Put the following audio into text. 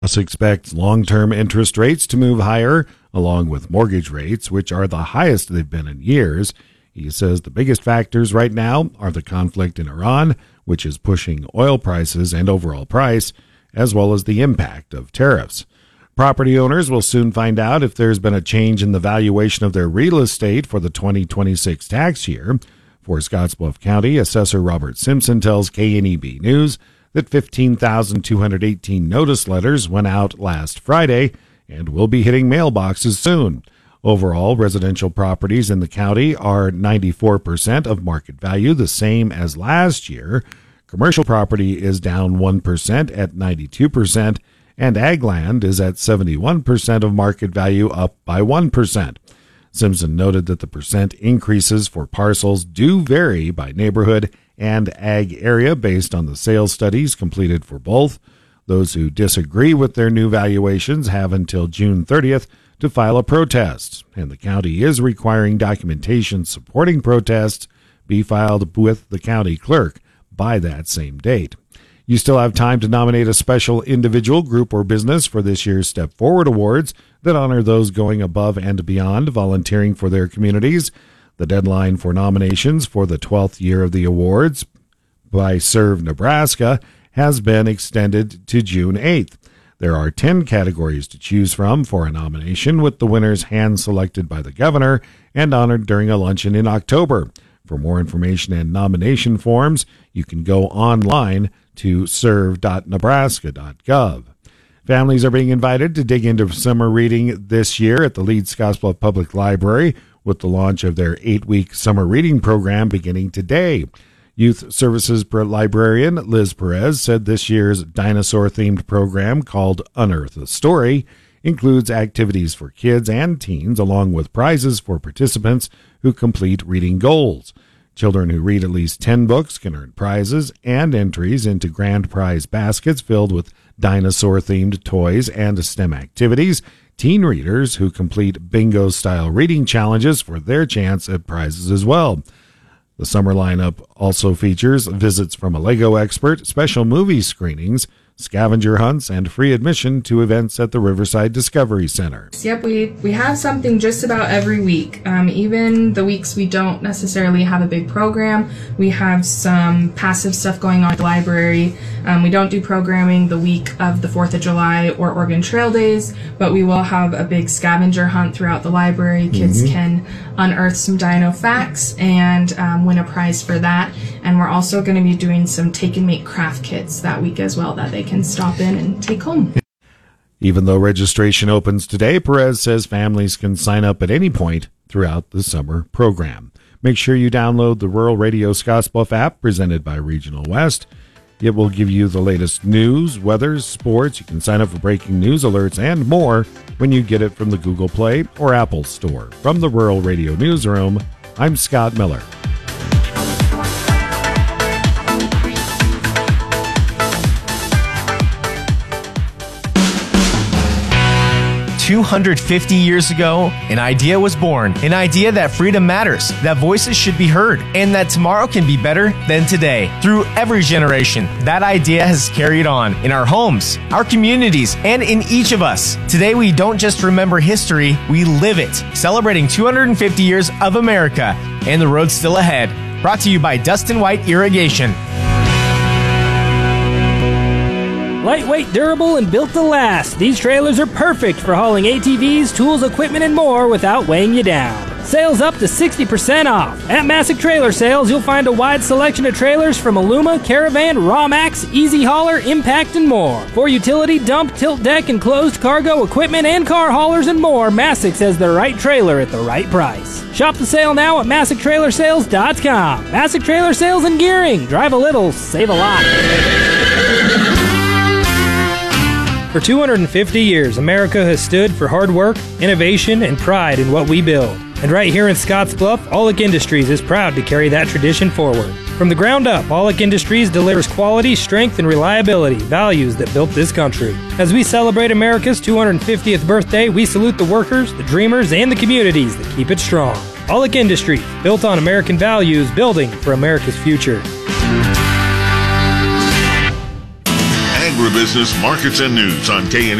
House expects long-term interest rates to move higher, along with mortgage rates, which are the highest they've been in years. He says the biggest factors right now are the conflict in Iran, which is pushing oil prices and overall price, as well as the impact of tariffs. Property owners will soon find out if there's been a change in the valuation of their real estate for the 2026 tax year. For Scottsbluff County, Assessor Robert Simpson tells KNEB News that 15,218 notice letters went out last Friday and will be hitting mailboxes soon. Overall, residential properties in the county are 94% of market value, the same as last year. Commercial property is down 1% at 92%, and ag land is at 71% of market value, up by 1%. Simpson noted that the percent increases for parcels do vary by neighborhood and ag area based on the sales studies completed for both. Those who disagree with their new valuations have until June 30th to file a protest, and the county is requiring documentation supporting protests be filed with the county clerk by that same date. You still have time to nominate a special individual, group, or business for this year's Step Forward Awards that honor those going above and beyond volunteering for their communities. The deadline for nominations for the 12th year of the awards by Serve Nebraska has been extended to June 8th. There are 10 categories to choose from for a nomination, with the winners hand-selected by the governor and honored during a luncheon in October. For more information and nomination forms, you can go online to serve.nebraska.gov. Families are being invited to dig into summer reading this year at the Leeds Scottsbluff Public Library, with the launch of their 8-week summer reading program beginning today. Youth Services librarian Liz Perez said this year's dinosaur-themed program, called Unearth a Story, includes activities for kids and teens, along with prizes for participants who complete reading goals. Children who read at least 10 books can earn prizes and entries into grand prize baskets filled with dinosaur-themed toys and STEM activities. Teen readers who complete bingo-style reading challenges for their chance at prizes as well. The summer lineup also features visits from a Lego expert, special movie screenings, scavenger hunts, and free admission to events at the Riverside Discovery Center. Yep, we have something just about every week. Even the weeks we don't necessarily have a big program, we have some passive stuff going on at the library. We don't do programming the week of the 4th of July or Oregon Trail Days, but we will have a big scavenger hunt throughout the library. Kids can unearth some dino facts and win a prize for that. And we're also going to be doing some take and make craft kits that week as well that they can stop in and take home. Even though registration opens today, Perez says families can sign up at any point throughout the summer program. Make sure you download the Rural Radio Scottsbluff app presented by Regional West. It will give you the latest news, weather, sports. You can sign up for breaking news alerts and more when you get it from the Google Play or Apple Store. From the Rural Radio Newsroom, I'm Scott Miller. 250 years ago, an idea was born. An idea that freedom matters, that voices should be heard, and that tomorrow can be better than today. Through every generation, that idea has carried on in our homes, our communities, and in each of us. Today, we don't just remember history, we live it. Celebrating 250 years of America and the road still ahead. Brought to you by Dustin White Irrigation. Lightweight, durable, and built to last, these trailers are perfect for hauling ATVs, tools, equipment, and more without weighing you down. Sales up to 60% off. At Massick Trailer Sales, you'll find a wide selection of trailers from Aluma, Caravan, Rawmax, Easy Hauler, Impact, and more. For utility, dump, tilt deck, enclosed cargo, equipment, and car haulers and more, Massick has the right trailer at the right price. Shop the sale now at MassickTrailersales.com. Massick Trailer Sales and Gearing. Drive a little, save a lot. For 250 years, America has stood for hard work, innovation, and pride in what we build. And right here in Scottsbluff, Aulick Industries is proud to carry that tradition forward. From the ground up, Aulick Industries delivers quality, strength, and reliability, values that built this country. As we celebrate America's 250th birthday, we salute the workers, the dreamers, and the communities that keep it strong. Aulick Industries, built on American values, building for America's future. agribusiness, markets, and news on KN.